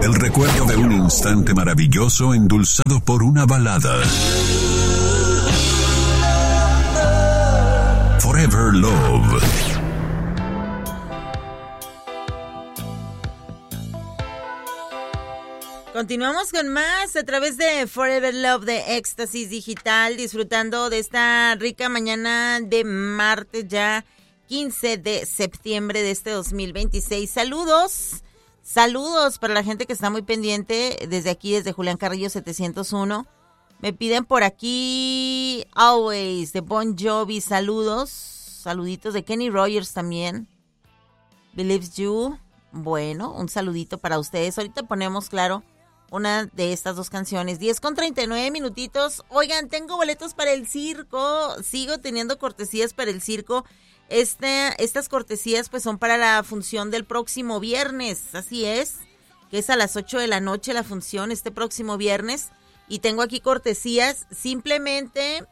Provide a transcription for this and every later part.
El recuerdo de un instante maravilloso endulzado por una balada. Forever Love. Continuamos con más a través de Forever Love de Éxtasis Digital, disfrutando de esta rica mañana de martes ya 15 de septiembre de este 2026. Saludos para la gente que está muy pendiente desde aquí, desde Julián Carrillo 701. Me piden por aquí Always de Bon Jovi, saluditos de Kenny Rogers también. Believes You, bueno, un saludito para ustedes. Ahorita ponemos, claro, una de estas dos canciones. 10:39 minutitos. Oigan, tengo boletos para el circo. Sigo teniendo cortesías para el circo. Estas cortesías pues son para la función del próximo viernes. Así es, que es a las 8 de la noche la función este próximo viernes. Y tengo aquí cortesías. Simplemente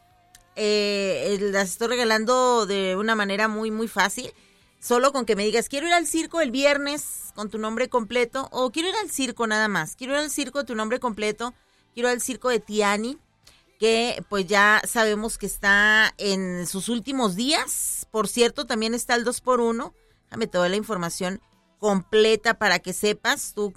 las estoy regalando de una manera muy, muy fácil. Solo con que me digas, quiero ir al circo el viernes con tu nombre completo, o quiero ir al circo nada más, quiero ir al circo tu nombre completo, quiero ir al circo de Tiani, que pues ya sabemos que está en sus últimos días. Por cierto, también está el 2x1, déjame toda la información completa para que sepas, tú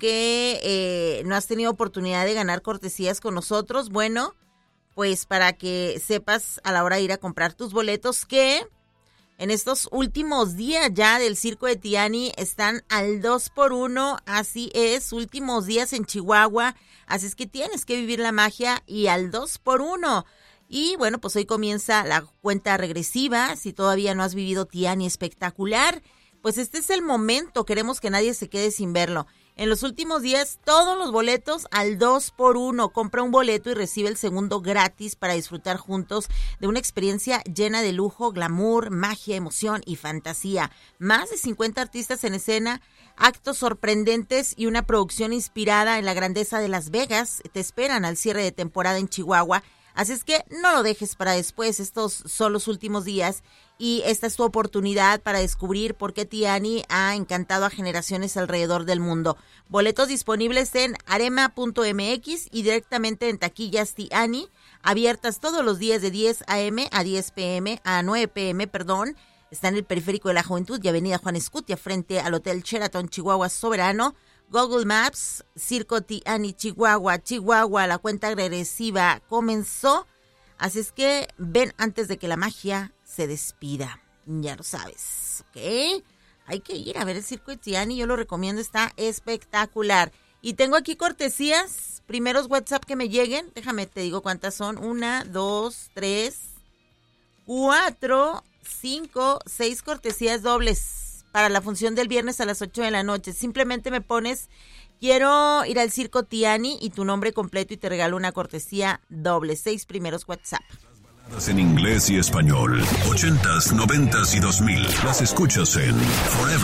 que no has tenido oportunidad de ganar cortesías con nosotros, bueno, pues para que sepas a la hora de ir a comprar tus boletos que en estos últimos días ya del circo de Tiani están al 2x1, así es, últimos días en Chihuahua, así es que tienes que vivir la magia y al 2x1. Y bueno, pues hoy comienza la cuenta regresiva, si todavía no has vivido Tiani espectacular, pues este es el momento, queremos que nadie se quede sin verlo. En los últimos días, todos los boletos al 2x1. Compra un boleto y recibe el segundo gratis para disfrutar juntos de una experiencia llena de lujo, glamour, magia, emoción y fantasía. Más de 50 artistas en escena, actos sorprendentes y una producción inspirada en la grandeza de Las Vegas te esperan al cierre de temporada en Chihuahua. Así es que no lo dejes para después, estos son los últimos días y esta es tu oportunidad para descubrir por qué Tiani ha encantado a generaciones alrededor del mundo. Boletos disponibles en arema.mx y directamente en taquillas Tiani, abiertas todos los días de 10 a.m. a 10 p.m. a 9 p.m., Está en el Periférico de la Juventud y Avenida Juan Escutia, frente al Hotel Sheraton Chihuahua Soberano. Google Maps, Circo Tiani, Chihuahua, la cuenta regresiva comenzó, así es que ven antes de que la magia se despida, ya lo sabes, ¿ok? Hay que ir a ver el Circo de Tiani, yo lo recomiendo, está espectacular. Y tengo aquí cortesías, primeros WhatsApp que me lleguen, déjame te digo cuántas son, 1, 2, 3, 4, 5, 6 cortesías dobles para la función del viernes a las 8 de la noche. Simplemente me pones, quiero ir al Circo Tiani y tu nombre completo y te regalo una cortesía doble. 6 primeros WhatsApp. En inglés y español, 80s, 90s y 2000. Las escuchas en Forever